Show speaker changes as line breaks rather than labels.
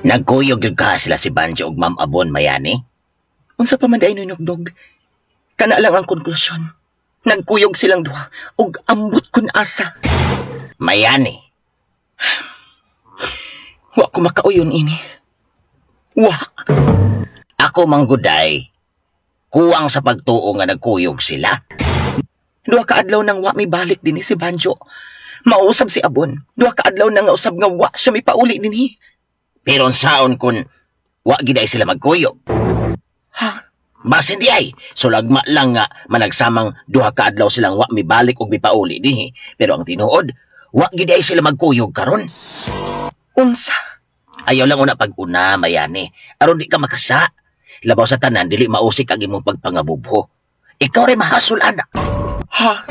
Nagkuyog yung ka sila si Banjo ug Ma'am Abon, Mayani?
Unsa pa man day nunugdog. Kana lang ang konklusyon. Nagkuyog silang duha ug ambot kun asa.
Mayani,
Wa ko makauyon ini. Wa.
ako mangguday. Kuwang sa pagtuo nga nagkuyog sila.
Duha ka adlaw nang wa mi balik dinhi si Banjo. Mausab si Abon. Duha ka adlaw nang nga usab nga wa siya mi pauli dinhi.
Pero saon kun wa giday sila magkuyog.
Ha?
Bas hindi ay, sulagma lang nga managsamang duha ka adlaw silang wa mi balik ug mipauli dinhi. Pero ang tinuod, wa giday sila magkuyog karon.
Unsa?
Ayaw lang una pag-una, Mayani. Aron di ka makasa. Labaw sa tanan, dili mausik ang imong pagpangabubho. Ikaw rin mahasol, anak.
Ha?